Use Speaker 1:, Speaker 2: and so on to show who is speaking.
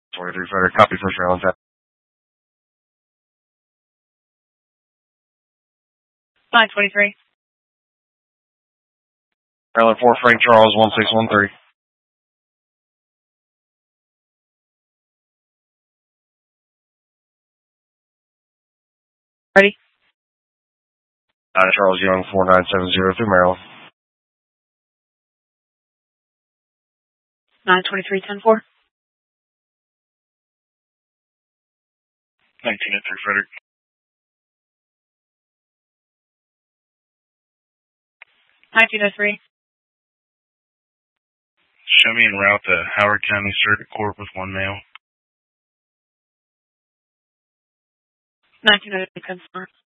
Speaker 1: 23 Frederick, copy first Maryland 10.
Speaker 2: 923.
Speaker 1: Maryland 4 Frank Charles 1613.
Speaker 2: Ready?
Speaker 1: Charles Young 4970 through Maryland.
Speaker 2: 923, 10-4.
Speaker 1: 1903 Frederick.
Speaker 2: 1903.
Speaker 1: Show me en route to Howard County Circuit Court with one male.
Speaker 2: 1903, 10-4.